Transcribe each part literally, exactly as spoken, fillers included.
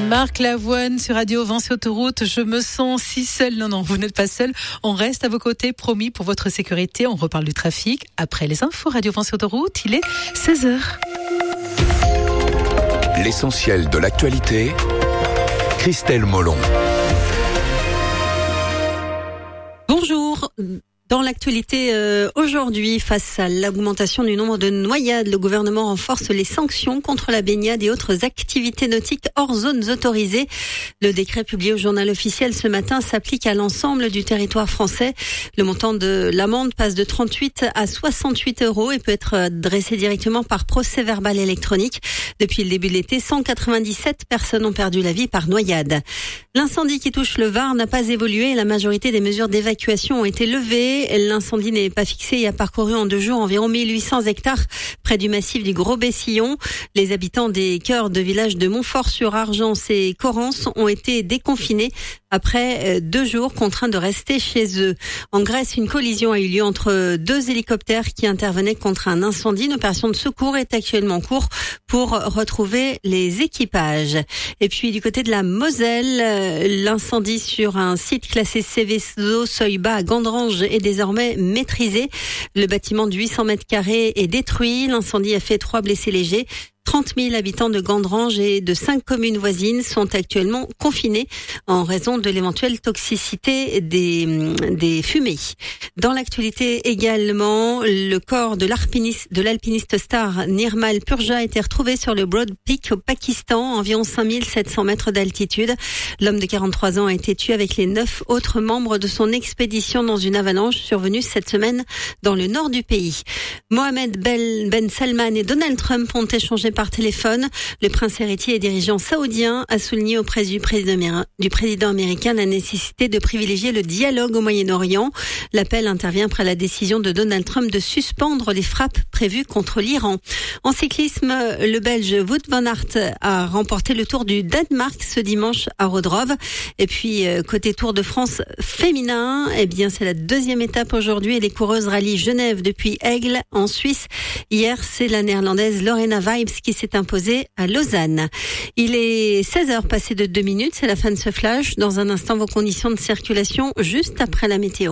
Marc Lavoine sur Radio Vinci Autoroute. Je me sens si seule. Non, non, vous n'êtes pas seul. On reste à vos côtés, promis, pour votre sécurité. On reparle du trafic après les infos. Radio Vinci Autoroute, il est seize heures. L'essentiel de l'actualité, Christelle Molon. Bonjour. Dans l'actualité euh, aujourd'hui, face à l'augmentation du nombre de noyades, le gouvernement renforce les sanctions contre la baignade et autres activités nautiques hors zones autorisées. Le décret publié au journal officiel ce matin s'applique à l'ensemble du territoire français. Le montant de l'amende passe de trente-huit à soixante-huit euros et peut être dressé directement par procès-verbal électronique. Depuis le début de l'été, cent quatre-vingt-dix-sept personnes ont perdu la vie par noyade. L'incendie qui touche le Var n'a pas évolué et la majorité des mesures d'évacuation ont été levées. L'incendie n'est pas fixé et a parcouru en deux jours environ mille huit cents hectares près du massif du Gros-Bessillon. Les habitants des cœurs de villages de Montfort-sur-Argence et Corrence ont été déconfinés après deux jours contraints de rester chez eux. En Grèce, une collision a eu lieu entre deux hélicoptères qui intervenaient contre un incendie. Une opération de secours est actuellement en cours pour retrouver les équipages. Et puis du côté de la Moselle, l'incendie sur un site classé Céveso seuil bas à Gandrange est désormais maîtrisé. Le bâtiment de huit cents mètres carrés est détruit. L'incendie a fait trois blessés légers. trente mille habitants de Gandrange et de cinq communes voisines sont actuellement confinés en raison de l'éventuelle toxicité des, des fumées. Dans l'actualité également, le corps de l'alpiniste, de l'alpiniste star Nirmal Purja a été retrouvé sur le Broad Peak au Pakistan, à environ cinq mille sept cents mètres d'altitude. L'homme de quarante-trois ans a été tué avec les neuf autres membres de son expédition dans une avalanche survenue cette semaine dans le nord du pays. Mohamed Ben Salman et Donald Trump ont échangé par téléphone. Le prince héritier et dirigeant saoudien a souligné auprès du président, du président américain la nécessité de privilégier le dialogue au Moyen-Orient. L'appel intervient après la décision de Donald Trump de suspendre les frappes prévues contre l'Iran. En cyclisme, le Belge Wout van Aert a remporté le Tour du Danemark ce dimanche à Rodrove. Et puis, côté Tour de France féminin, eh bien, c'est la deuxième étape aujourd'hui et les coureuses rallient Genève depuis Aigle en Suisse. Hier, c'est la néerlandaise Lorena Vibes qui s'est imposée à Lausanne. Il est seize heures passées de deux minutes, c'est la fin de ce flash. Dans un instant, vos conditions de circulation juste après la météo.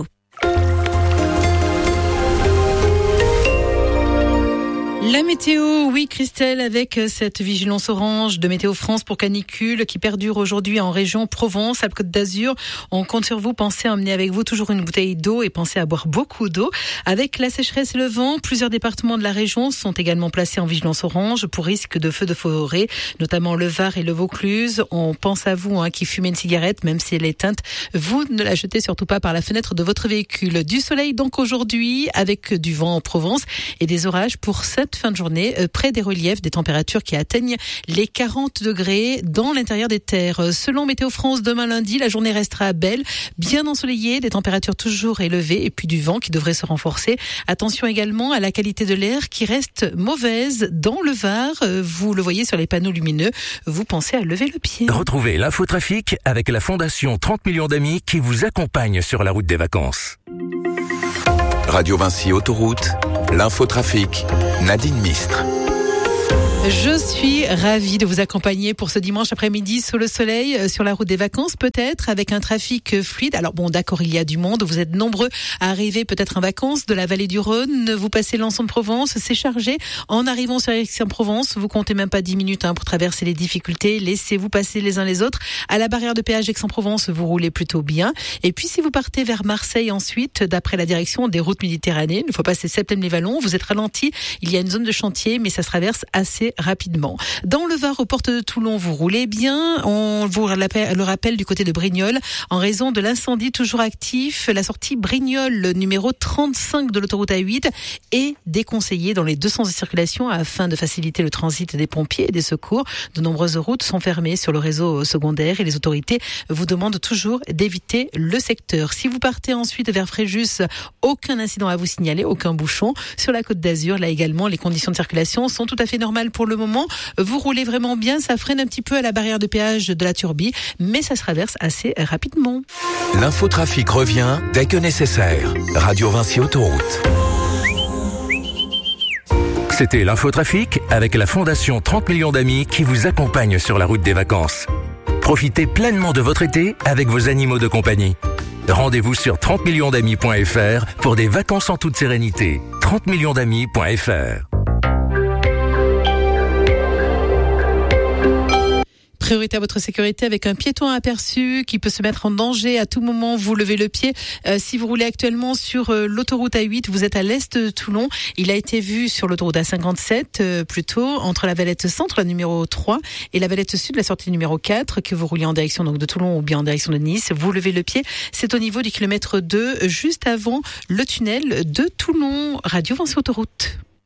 La météo, oui Christelle, avec cette vigilance orange de Météo France pour canicule qui perdure aujourd'hui en région Provence, Alpes-Côte d'Azur. On compte sur vous, pensez à emmener avec vous toujours une bouteille d'eau et pensez à boire beaucoup d'eau. Avec la sécheresse et le vent, plusieurs départements de la région sont également placés en vigilance orange pour risque de feux de forêt, notamment le Var et le Vaucluse. On pense à vous hein, qui fumez une cigarette, même si elle est éteinte, vous ne la jetez surtout pas par la fenêtre de votre véhicule. Du soleil donc aujourd'hui avec du vent en Provence et des orages pour cette fin de journée euh, près des reliefs, des températures qui atteignent les quarante degrés dans l'intérieur des terres. Selon Météo France, demain lundi, la journée restera belle, bien ensoleillée, des températures toujours élevées et puis du vent qui devrait se renforcer. Attention également à la qualité de l'air qui reste mauvaise dans le Var. Euh, vous le voyez sur les panneaux lumineux, vous pensez à lever le pied. Retrouvez l'infotrafic avec la Fondation trente millions d'amis qui vous accompagne sur la route des vacances. Radio Vinci Autoroute, l'infotrafic, Nadine Mistre. Je suis ravie de vous accompagner pour ce dimanche après-midi sous le soleil, sur la route des vacances peut-être, avec un trafic fluide. Alors bon, d'accord, il y a du monde, vous êtes nombreux à arriver peut-être en vacances de la vallée du Rhône, vous passez l'Anse-en-Provence, c'est chargé. En arrivant sur Aix-en-Provence, vous comptez même pas dix minutes hein, pour traverser les difficultés, laissez-vous passer les uns les autres. À la barrière de péage Aix-en-Provence, vous roulez plutôt bien. Et puis si vous partez vers Marseille ensuite, d'après la direction des routes méditerranéennes, il faut passer Septem-les-Vallons, vous êtes ralenti, il y a une zone de chantier, mais ça se traverse assez rapidement. Dans le Var, aux portes de Toulon, vous roulez bien. On vous le rappelle du côté de Brignoles, en raison de l'incendie toujours actif, la sortie Brignoles numéro trente-cinq de l'autoroute A huit est déconseillée dans les deux sens de circulation afin de faciliter le transit des pompiers et des secours. De nombreuses routes sont fermées sur le réseau secondaire et les autorités vous demandent toujours d'éviter le secteur. Si vous partez ensuite vers Fréjus, aucun incident à vous signaler, aucun bouchon. Sur la Côte d'Azur, là également, les conditions de circulation sont tout à fait normales pour le moment. Vous roulez vraiment bien, ça freine un petit peu à la barrière de péage de la Turbie, mais ça se traverse assez rapidement. L'infotrafic revient dès que nécessaire. Radio Vinci Autoroute. C'était l'infotrafic avec la Fondation trente millions d'amis qui vous accompagne sur la route des vacances. Profitez pleinement de votre été avec vos animaux de compagnie. Rendez-vous sur trente millions d'amis point f r pour des vacances en toute sérénité. trente millions d'amis point f r. Priorité à votre sécurité avec un piéton aperçu qui peut se mettre en danger à tout moment. Vous levez le pied. Euh, si vous roulez actuellement sur euh, l'autoroute A huit, vous êtes à l'est de Toulon. Il a été vu sur l'autoroute A cinquante-sept, euh, plutôt entre la Valette Centre, la numéro trois, et la Valette Sud, la sortie numéro quatre, que vous rouliez en direction donc de Toulon ou bien en direction de Nice. Vous levez le pied. C'est au niveau du kilomètre deux, juste avant le tunnel de Toulon. Radio Vinci Autoroute.